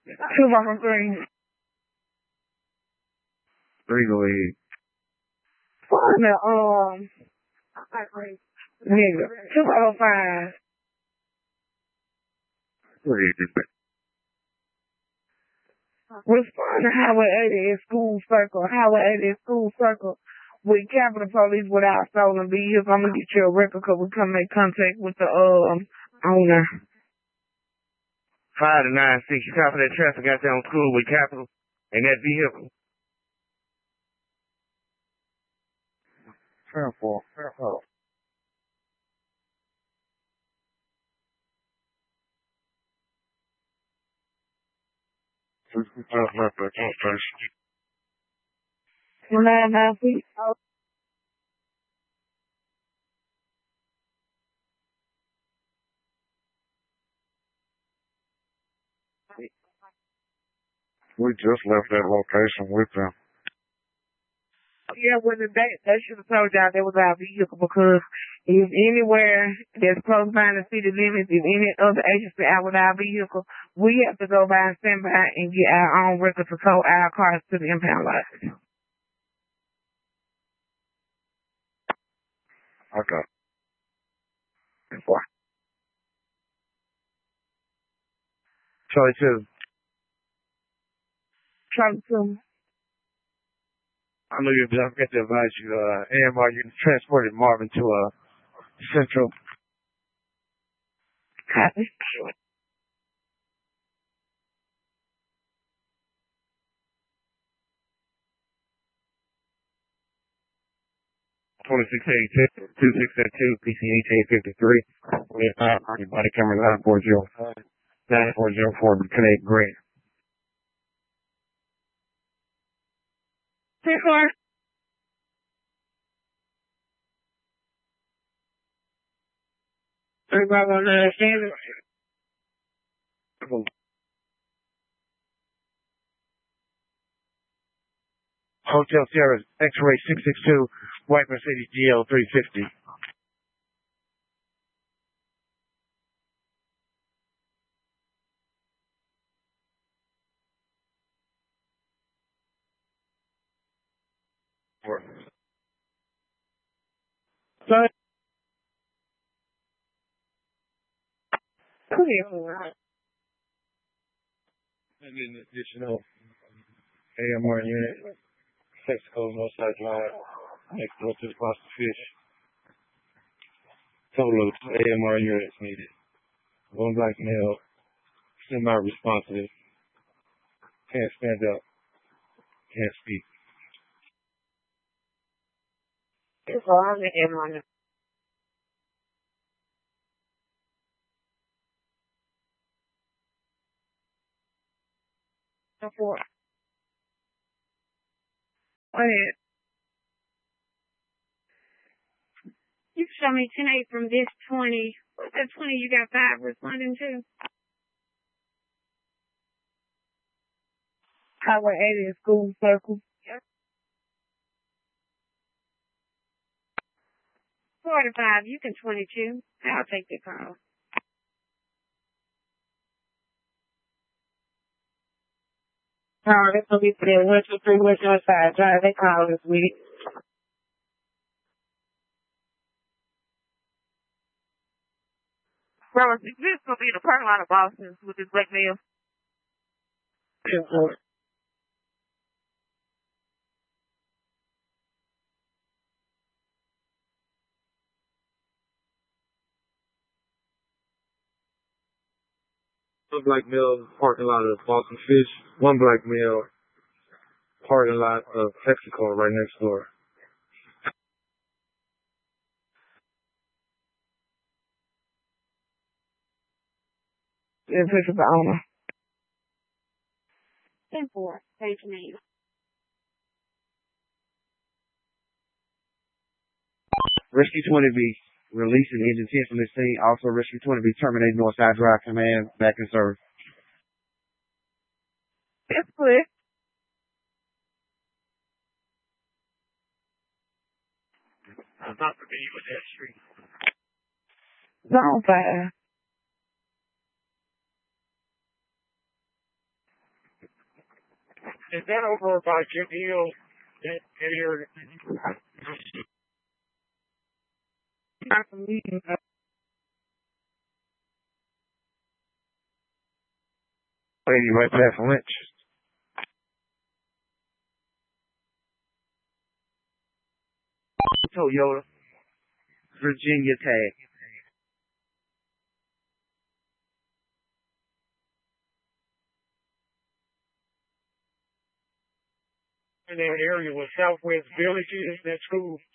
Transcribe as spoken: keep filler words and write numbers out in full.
Two by green. Legally. No, um, nigga, two oh five. What is it? Respond to Highway eighty in School Circle. Highway eighty in School Circle with Capitol Police without stolen vehicles. I'm gonna get you a record because we come make contact with the um owner. Five to nine six. You copy that traffic out there on School with Capitol and that vehicle. Fair four. Fair four. Nine nine feet. We just left that location with them. Yeah, when the they, they should have told y'all that was our vehicle because if anywhere that's close by the city limits, if any other agency out with our vehicle, we have to go by and stand by and get our own record to tow our cars to the impound lot. Okay. Charlie two. Charlie two. I know you don't get to advise you, uh, A M R, you transported Marvin to, uh, Central. Copy. twenty-six eighty-two, two six two, P C H eight fifty-three. We have uh, body camera nine four zero five, nine four zero four, Connect Grant. Ten four. Everybody on the standard. Hotel Sierra, X-ray six six two, White Mercedes G L three fifty. Sorry. Okay. And an additional A M R unit, Texaco, Northside Drive, next door to the Pasta Fish. Total of A M R units needed. One black male, semi-responsive, can't stand up, can't speak. It's all on the M on it. Four. What is? You show me ten eight from this twenty. That twenty you got five responding to. Highway eighty in School Circle. Yep. Forty-five. You can twenty-two. I'll take the call. No, that's gonna be for the one two three West Northside Drive. They call this week. Well, this is gonna be in the parking lot of Boston with this black male. One black male, parking lot of Boston Fish. One black male, parking lot of Texaco right next door. This is the owner. ten four. Page name. Rescue twenty B, releasing engine ten from the scene. Also, Rescue twenty B, terminating Northside Drive command, back in service. It's clear. I'm not familiar with that street. Zone five. Is that over by Jim Hill? That area? Not for me. Lady right past Lynch. Toyota, Virginia tag. In that area with Southwest Villages, that school.